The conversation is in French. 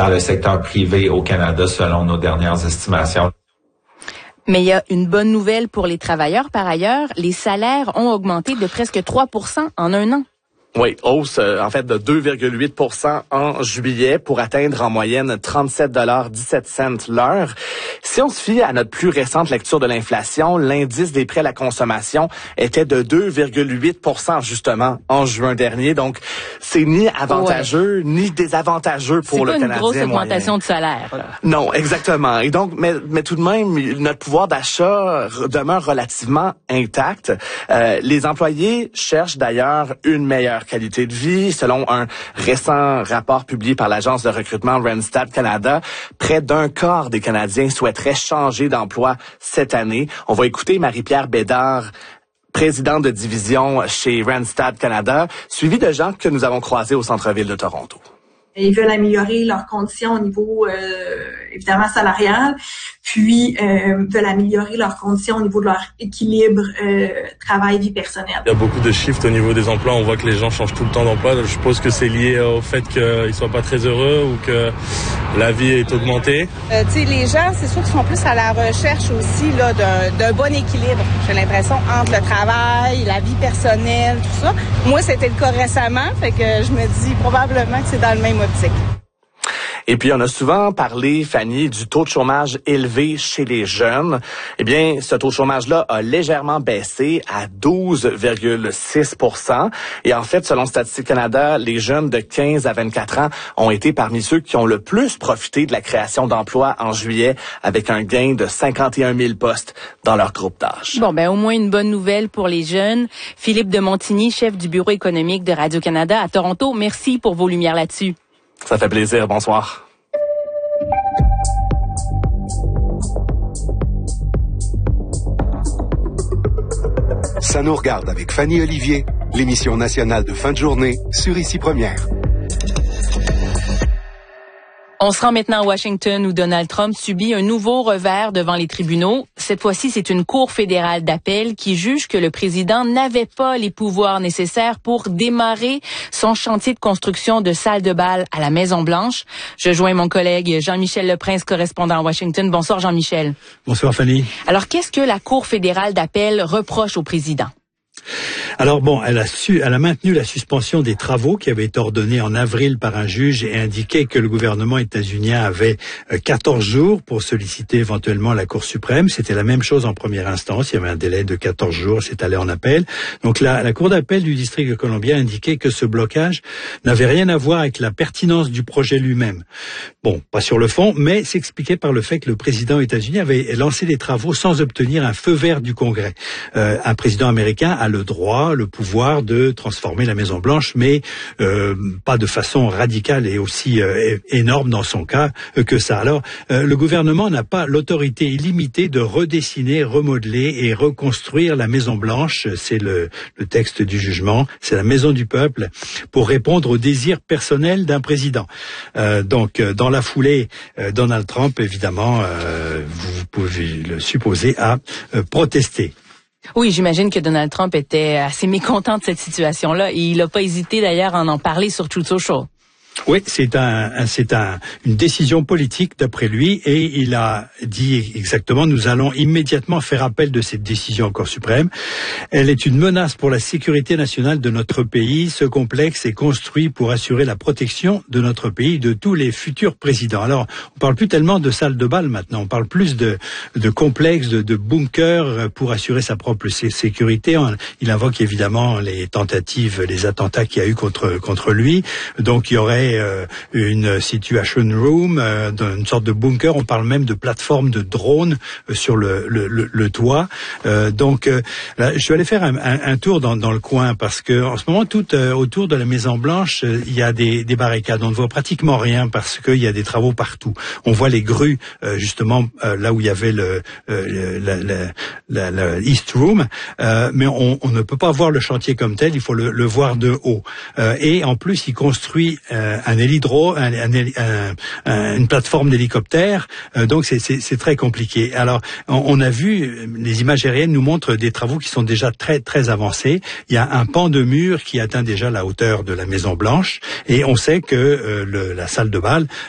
dans le secteur privé au Canada, selon nos dernières estimations. Mais il y a une bonne nouvelle pour les travailleurs. Par ailleurs, les salaires ont augmenté de presque 3% en un an. Oui, hausse en fait de 2,8% en juillet pour atteindre en moyenne 37,17 l'heure. Si on se fie à notre plus récente lecture de l'inflation, l'indice des prix à la consommation était de 2,8% justement en juin dernier. Donc, c'est ni avantageux ni désavantageux pour le Canadien moyen. C'est pas une grosse augmentation de salaire, là. Non, exactement. Et donc, mais tout de même, notre pouvoir d'achat demeure relativement intact. Les employés cherchent d'ailleurs une meilleure qualité de vie. Selon un récent rapport publié par l'agence de recrutement Randstad Canada, près d'un quart des Canadiens souhaiteraient changer d'emploi cette année. On va écouter Marie-Pierre Bédard, présidente de division chez Randstad Canada, suivie de gens que nous avons croisés au centre-ville de Toronto. Ils veulent améliorer leurs conditions au niveau, évidemment, salarial, puis veulent améliorer leurs conditions au niveau de leur équilibre travail-vie personnelle. Il y a beaucoup de shifts au niveau des emplois. On voit que les gens changent tout le temps d'emploi. Je suppose que c'est lié au fait qu'ils soient pas très heureux ou que la vie est augmentée. Les gens, c'est sûr qu'ils sont plus à la recherche aussi là d'un bon équilibre. J'ai l'impression entre le travail, la vie personnelle, tout ça. Moi, c'était le cas récemment, fait que je me dis probablement que c'est dans le même optique. Et puis, on a souvent parlé, Fanny, du taux de chômage élevé chez les jeunes. Eh bien, ce taux de chômage-là a légèrement baissé à 12,6%. Et en fait, selon Statistique Canada, les jeunes de 15 à 24 ans ont été parmi ceux qui ont le plus profité de la création d'emplois en juillet, avec un gain de 51 000 postes dans leur groupe d'âge. Bon, au moins une bonne nouvelle pour les jeunes. Philippe de Montigny, chef du bureau économique de Radio-Canada à Toronto, merci pour vos lumières là-dessus. Ça fait plaisir. Bonsoir. Ça nous regarde avec Fanny Olivier, l'émission nationale de fin de journée sur Ici Première. On se rend maintenant à Washington où Donald Trump subit un nouveau revers devant les tribunaux. Cette fois-ci, c'est une cour fédérale d'appel qui juge que le président n'avait pas les pouvoirs nécessaires pour démarrer son chantier de construction de salles de bal à la Maison-Blanche. Je joins mon collègue Jean-Michel Leprince, correspondant à Washington. Bonsoir Jean-Michel. Bonsoir Fanny. Alors, qu'est-ce que la cour fédérale d'appel reproche au président? Alors elle a maintenu la suspension des travaux qui avaient été ordonnés en avril par un juge et indiqué que le gouvernement états-unien avait 14 jours pour solliciter éventuellement la Cour suprême. C'était la même chose en première instance. Il y avait un délai de 14 jours. C'est allé en appel. Donc la Cour d'appel du district de Columbia indiquait que ce blocage n'avait rien à voir avec la pertinence du projet lui-même. Bon, pas sur le fond, mais s'expliquait par le fait que le président états-unien avait lancé les travaux sans obtenir un feu vert du Congrès. Un président américain a le droit, le pouvoir de transformer la Maison-Blanche, mais pas de façon radicale et aussi énorme dans son cas que ça. Alors, le gouvernement n'a pas l'autorité illimitée de redessiner, remodeler et reconstruire la Maison-Blanche. C'est le texte du jugement. C'est la maison du peuple pour répondre aux désirs personnels d'un président. Donc, dans la foulée, Donald Trump, évidemment, vous pouvez le supposer, a protesté. Oui, j'imagine que Donald Trump était assez mécontent de cette situation-là et il n'a pas hésité d'ailleurs à en parler sur Truth Social. Oui, c'est une décision politique d'après lui et il a dit exactement nous allons immédiatement faire appel de cette décision en Cour suprême. Elle est une menace pour la sécurité nationale de notre pays. Ce complexe est construit pour assurer la protection de notre pays, de tous les futurs présidents. Alors, on parle plus tellement de salles de bal maintenant, on parle plus de complexes, de bunkers pour assurer sa propre sécurité. Il invoque évidemment les tentatives, les attentats qu'il y a eu contre lui. Donc il y aurait une situation room, une sorte de bunker. On parle même de plateforme de drones sur le toit. Donc là, je vais aller faire un tour dans le coin parce que en ce moment, tout autour de la Maison Blanche, il y a des barricades. On ne voit pratiquement rien parce qu'il y a des travaux partout. On voit les grues justement là où il y avait le East Room, mais on ne peut pas voir le chantier comme tel. Il faut le voir de haut. Et en plus, il construit un hélidro, une plateforme d'hélicoptère, donc c'est très compliqué. Alors, on a vu, les images aériennes nous montrent des travaux qui sont déjà très très avancés. Il y a un pan de mur qui atteint déjà la hauteur de la Maison Blanche, et on sait que la salle de bal